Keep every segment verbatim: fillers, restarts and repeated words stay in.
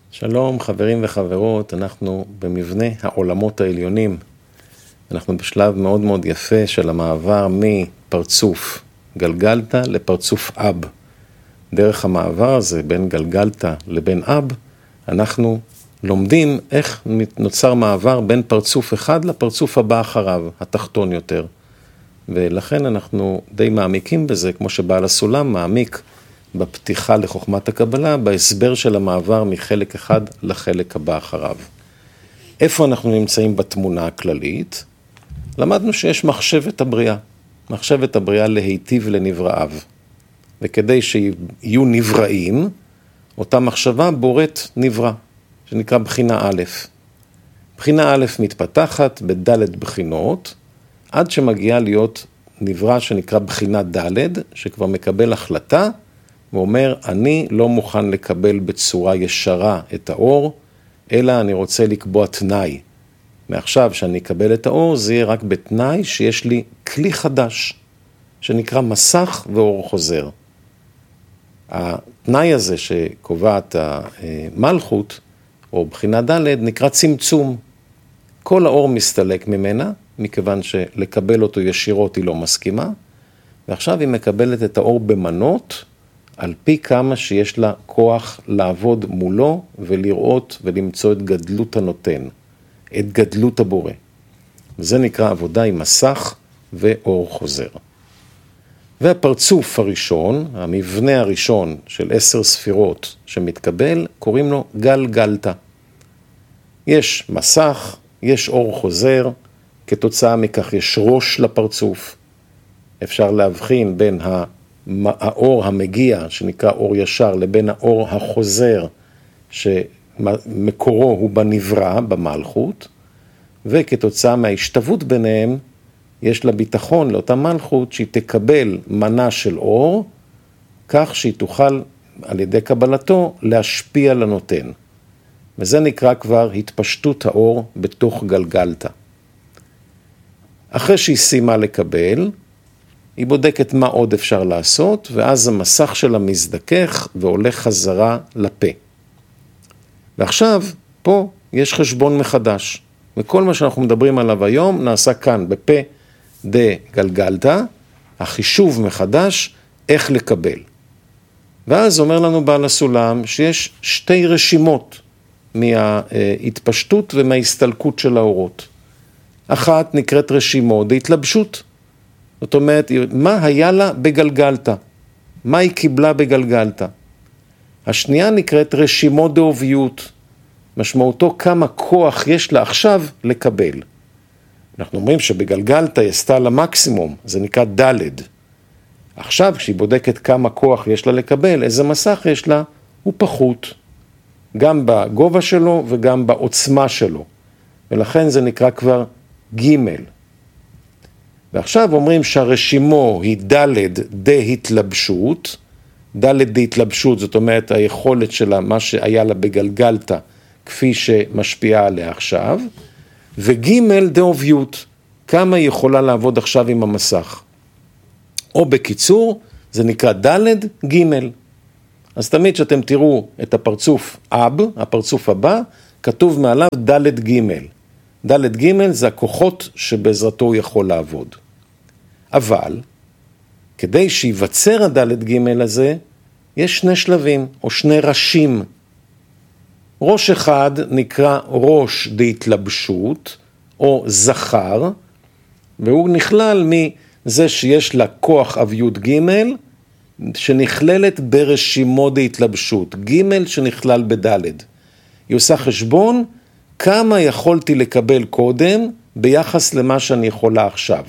שלום חברים וחברות, אנחנו במבנה העולמות העליונים. אנחנו בשלב מאוד מאוד יפה של המעבר מפרצוף גלגלתא לפרצוף אב. דרך המעבר הזה בין גלגלתא לבין אב, אנחנו לומדים איך נוצר מעבר בין פרצוף אחד לפרצוף הבא אחריו, התחתון יותר. ולכן אנחנו די מעמיקים בזה, כמו שבעל הסולם מעמיק בפתיחה לחוכמת הקבלה, בהסבר של המעבר מחלק אחד לחלק הבא אחריו. איפה אנחנו נמצאים בתמונה הכללית? למדנו שיש מחשבת הבריאה, מחשבת הבריאה להיטיב לנבראיו. וכדי שיהיו נבראים, אותה מחשבה בוראת נברא, שנקרא בחינה א'. בחינה א' מתפתחת בדלת בחינות, עד שמגיעה להיות נברא שנקרא בחינה ד', שכבר מקבל החלטה, ואומר, אני לא מוכן לקבל בצורה ישרה את האור, אלא אני רוצה לקבוע תנאי. מעכשיו שאני אקבל את האור, זה יהיה רק בתנאי שיש לי כלי חדש, שנקרא מסך ואור חוזר. התנאי הזה שקובעת המלכות, או בחינה ד', נקרא צמצום. כל האור מסתלק ממנה, מכיוון שלקבל אותו ישירות היא לא מסכימה, ועכשיו היא מקבלת את האור במנות, על פי כמה שיש לה כוח לעבוד מולו ולראות ולמצוא את גדלות הנותן, את גדלות הבורא. וזה נקרא עבודה עם מסך ואור חוזר. והפרצוף הראשון, המבנה הראשון של עשר ספירות שמתקבל, קוראים לו גלגלתא. יש מסך, יש אור חוזר, כתוצאה מכך יש ראש לפרצוף. אפשר להבחין בין ה... האור המגיע, שנקרא אור ישר, לבין האור החוזר, שמקורו הוא בנברא, במלכות, וכתוצאה מההשתוות ביניהם, יש לה ביטחון לאותה מלכות, שהיא תקבל מנה של אור, כך שהיא תוכל על ידי קבלתו להשפיע לנותן. וזה נקרא כבר התפשטות האור בתוך גלגלתא. אחרי שהיא סיימה לקבל, היא בודקת מה עוד אפשר לעשות, ואז המסך שלה מזדכך והולך חזרה לפה. ועכשיו, פה יש חשבון מחדש. וכל מה שאנחנו מדברים עליו היום נעשה כאן, בפה דה גלגלתא, החישוב מחדש, איך לקבל. ואז אומר לנו בעל הסולם שיש שתי רשימות מההתפשטות ומההסתלקות של האורות. אחת נקראת רשימו דהתלבשות. זאת אומרת, מה היה לה בגלגלתא? מה היא קיבלה בגלגלתא? השנייה נקראת רשימו דאוביות. משמעותו כמה כוח יש לה עכשיו לקבל. אנחנו אומרים שבגלגלתא היא עשתה לה מקסימום, זה נקרא ד'. עכשיו כשהיא בודקת כמה כוח יש לה לקבל, איזה מסך יש לה, הוא פחות. גם בגובה שלו וגם בעוצמה שלו. ולכן זה נקרא כבר ג'. ועכשיו אומרים שהרשימו היא ד' דהתלבשות, ד' דהתלבשות, זאת אומרת היכולת שלה, מה שהיה לה בגלגלתא, כפי שמשפיעה עליה עכשיו, וג' דאוביות, כמה היא יכולה לעבוד עכשיו עם המסך. או בקיצור, זה נקרא ד' ג'. אז תמיד שאתם תראו את הפרצוף אב, הפרצוף הבא, כתוב מעליו ד' ג'. ד' ג' זה הכוחות שבעזרתו הוא יכול לעבוד. אבל, כדי שיווצר הד' ג' הזה, יש שני שלבים, או שני ראשים. ראש אחד נקרא ראש דהתלבשות, או זכר, והוא נכלל מזה שיש לה כוח אביות ג', שנכללת ברשימו דהתלבשות, ג' שנכלל בד'. היא עושה חשבון, כמה יכולתי לקבל קודם ביחס למה שאני יכולה עכשיו.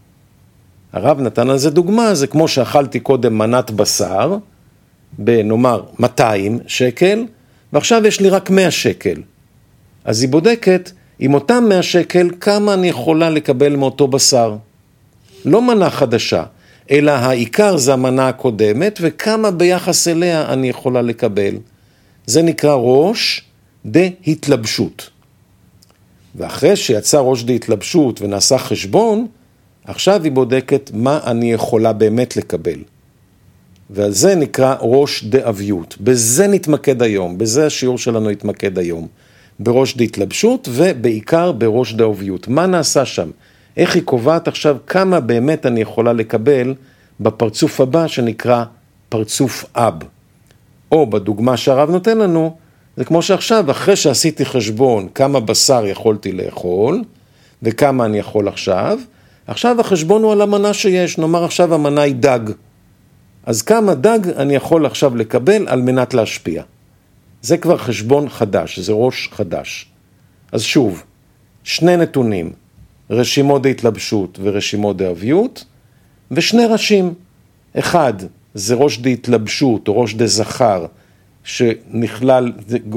הרב נתן על זה דוגמה, זה כמו שאכלתי קודם מנת בשר, בנאמר מאתיים שקל, ועכשיו יש לי רק מאה שקל. אז היא בודקת, עם אותם מאה שקל, כמה אני יכולה לקבל מאותו בשר. לא מנה חדשה, אלא העיקר זה המנה הקודמת, וכמה ביחס אליה אני יכולה לקבל. זה נקרא ראש דהתלבשות. ואחרי שיצא ראש דהתלבשות ונעשה חשבון, עכשיו היא בודקת מה אני יכולה באמת לקבל. ועל זה נקרא ראש דאביות. בזה נתמקד היום, בזה השיעור שלנו יתמקד היום. בראש דהתלבשות ובעיקר בראש דאביות. מה נעשה שם? איך היא קובעת עכשיו כמה באמת אני יכולה לקבל בפרצוף הבא שנקרא פרצוף אב. או בדוגמה שהרב נותן לנו, זה כמו שעכשיו, אחרי שעשיתי חשבון כמה בשר יכולתי לאכול, וכמה אני יכול עכשיו, עכשיו החשבון הוא על המנה שיש, נאמר עכשיו המנה היא דג. אז כמה דג אני יכול עכשיו לקבל על מנת להשפיע. זה כבר חשבון חדש, זה ראש חדש. אז שוב, שני נתונים, רשימות דהתלבשות ורשימות דאביות, ושני ראשים. אחד, זה ראש דהתלבשות או ראש דזכר, שנכלל,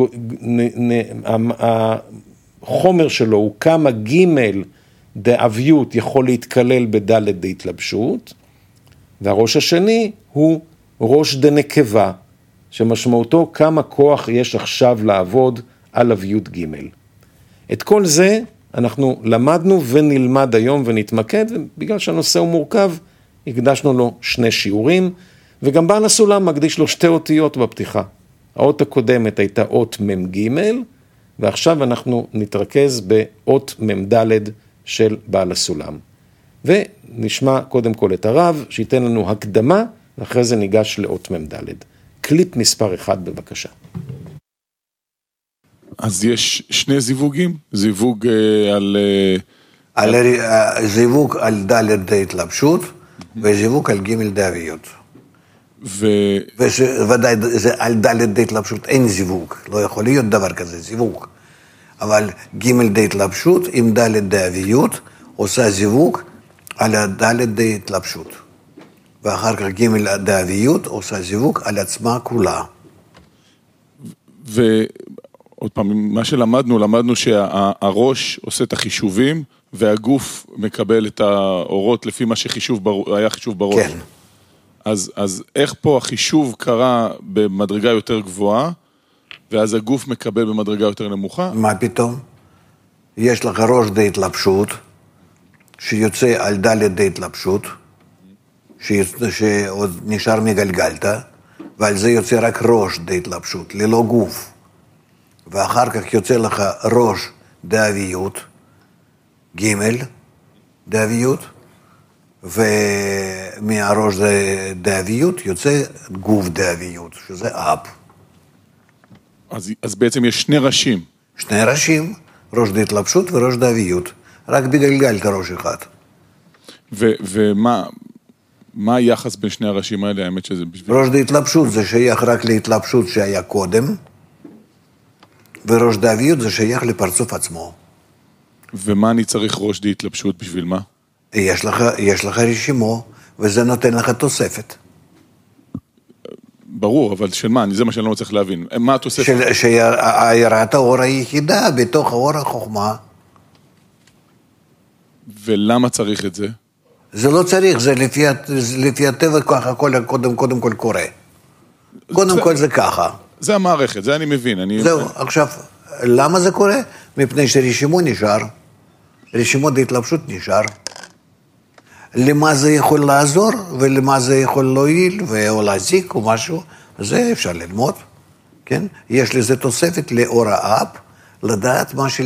החומר שלו הוא כמה ג' דאביות יכול להתכלל בד' דהתלבשות, והראש השני הוא ראש דנקבה, שמשמעותו כמה כוח יש עכשיו לעבוד על אביות ג'. את כל זה אנחנו למדנו ונלמד היום ונתמקד, ובגלל שהנושא הוא מורכב, הקדשנו לו שני שיעורים, וגם בעל הסולם מקדיש לו שתי אותיות בפתיחה. האות הקודמת הייתה אות מ"ג, ועכשיו אנחנו נתרכז באות מ"ד של בעל הסולם. ונשמע קודם כל את הרב, שייתן לנו הקדמה, ואחרי זה ניגש לאות מ"ד. קליפ מספר אחד בבקשה. אז יש שני זיווגים, זיווג אה, על... על... על... זיווג על ד' דהתלבשות, וזיווג על ג' דאביות. ו... וודאי, זה על ד' דהתלבשות אין זיווג, לא יכול להיות דבר כזה, זיווג. אבל ג' דהתלבשות עם ד' דאביות עושה זיווג על הד' דהתלבשות. ואחר כך ג' דאביות עושה זיווג על עצמה כולה. ועוד פעם, מה שלמדנו, למדנו שהראש עושה את החישובים, והגוף מקבל את האורות לפי מה שחישוב בר... היה חישוב בראש. כן. אז, אז איך פה החישוב קרה במדרגה יותר גבוהה, ואז הגוף מקבל במדרגה יותר נמוכה? מה פתאום? יש לך ראש דהתלבשות, שיוצא על ד' דהתלבשות, שעוד נשאר מגלגלתא, ועל זה יוצא רק ראש דהתלבשות, ללא גוף. ואחר כך יוצא לך ראש דאביות, ג' דאביות, ומהראש דאביות יוצא גוף דאביות, שזה אב. אז, אז בעצם יש שני ראשים. שני ראשים, ראש דהתלבשות וראש דאביות, רק בגלגלתא ראש אחד. ו, ומה מה היחס בין שני הראשים האלה? האמת שזה בשביל... ראש דהתלבשות זה שייך רק להתלבשות שהיה קודם, וראש דאביות זה שייך לפרצוף עצמו. ומה אני צריך ראש דהתלבשות בשביל מה? יש לך, יש לך רשימו, וזה נותן לך תוספת. ברור, אבל של מה? זה מה שאני לא צריך להבין. מה התוספת? של, שהעירת האור היחידה בתוך האור החוכמה. ולמה צריך את זה? זה לא צריך, זה לפי, לפי הטבע ככה, קודם, קודם כל קורה. קודם זה, כל זה ככה. זה המערכת, זה אני מבין. אני... זהו, עכשיו, למה זה קורה? מפני שרשימו נשאר, רשימו דהתלבשות נשאר. למה זה יכול לעזור, ולמה זה יכול להועיל, או להזיק, או משהו, זה אפשר ללמוד, כן? יש לזה תוספת לאור האב, לדעת מה של...